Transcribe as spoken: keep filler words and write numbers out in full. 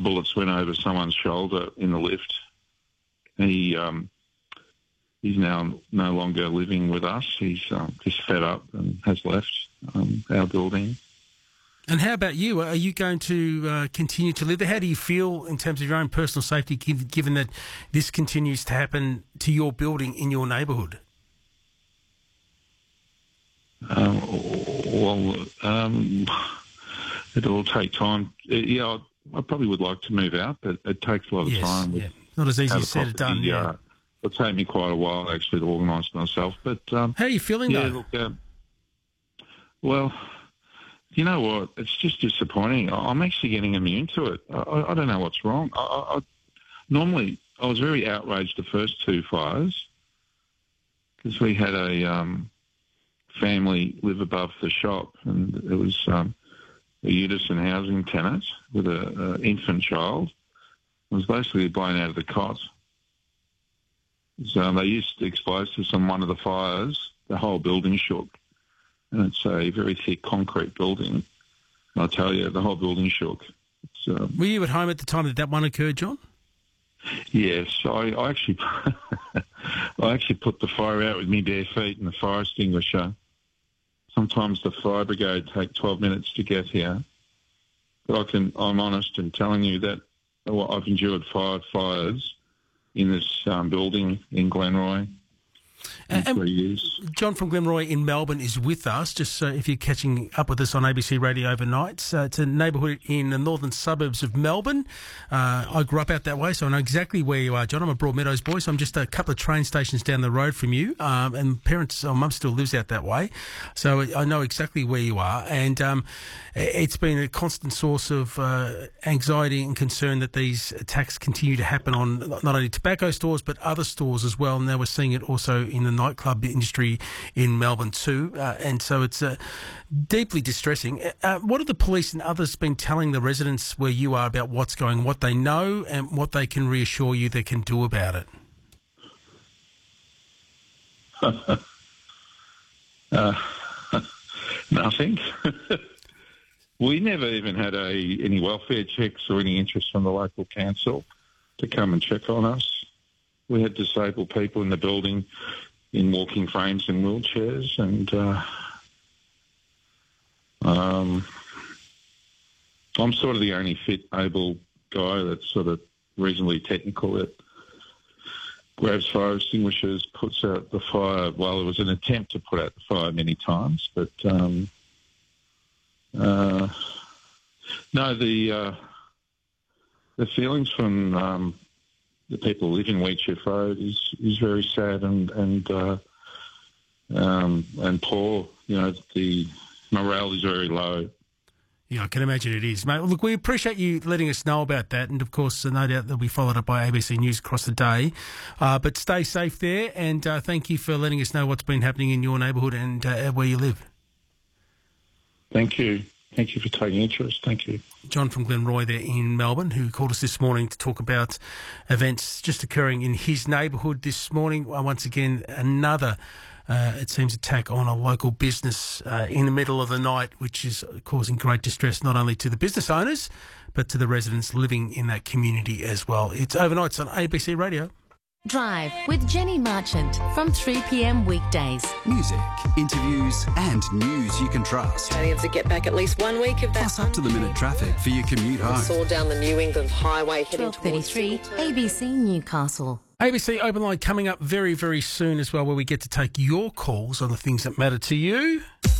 bullets went over someone's shoulder in the lift. He um, he's now no longer living with us. He's um, just fed up and has left um, our building. And how about you? Are you going to uh, continue to live there? How do you feel in terms of your own personal safety, given that this continues to happen to your building in your neighbourhood? Um, well, um, it'll take time. Yeah, I, I probably would like to move out, but it takes a lot of yes, time. Yeah. Not as easy as said or done. Yeah. Uh, it'll take me quite a while, actually, to organise myself. But um, how are you feeling, yeah, though? Look, uh, well, you know what? It's just disappointing. I'm actually getting immune to it. I, I don't know what's wrong. I, I, I, normally, I was very outraged the first two fires because we had a um, family live above the shop, and it was um, a Unison housing tenant with an infant child. It was basically blown out of the cot. So they used explosives on one of the fires. The whole building shook. And it's a very thick concrete building. I tell you, the whole building shook. It's, um, Were you at home at the time that that one occurred, John? Yes, I, I actually, I actually put the fire out with my bare feet and the fire extinguisher. Sometimes the fire brigade take twelve minutes to get here, but I can, I'm honest in telling you that I've endured five fires in this um, building in Glenroy. And John from Glenroy in Melbourne is with us, just so if you're catching up with us on A B C Radio overnight. Uh, it's a neighbourhood in the northern suburbs of Melbourne. Uh, I grew up out that way, so I know exactly where you are, John. I'm a Broadmeadows boy, so I'm just a couple of train stations down the road from you. Um, and parents, or mum still lives out that way, so I know exactly where you are. And um, it's been a constant source of uh, anxiety and concern that these attacks continue to happen on not only tobacco stores but other stores as well. And now we're seeing it also in the nightclub industry in Melbourne too, uh, and so it's uh, deeply distressing. Uh, what have the police and others been telling the residents where you are about what's going, what they know and what they can reassure you they can do about it? uh, nothing. We never even had a any welfare checks or any interest from the local council to come and check on us. We had disabled people in the building in walking frames and wheelchairs, and uh, um, I'm sort of the only fit, able guy that's sort of reasonably technical that grabs fire extinguishers, puts out the fire. Well, it was an attempt to put out the fire many times, but um, uh, no, the uh, the feelings from um, the people who live in Wheatsheaf Road is, is very sad and and uh, um, and poor. You know, the morale is very low. Yeah, I can imagine it is, mate. Well, look, we appreciate you letting us know about that, and of course, no doubt they'll be followed up by A B C News across the day. Uh, but stay safe there, and uh, thank you for letting us know what's been happening in your neighbourhood and uh, where you live. Thank you. Thank you for taking interest. Thank you. John from Glenroy there in Melbourne, who called us this morning to talk about events just occurring in his neighbourhood this morning. Once again, another, uh, it seems, attack on a local business uh, in the middle of the night, which is causing great distress not only to the business owners, but to the residents living in that community as well. It's overnights on A B C Radio. Drive with Jenny Marchant from three p m weekdays. Music, interviews and news you can trust. Only have to get back at least one week of that. Plus up to the minute traffic for your commute home. Saw down the New England Highway heading twelve thirty-three A B C Newcastle. A B C Open Line coming up very, very soon as well, where we get to take your calls on the things that matter to you.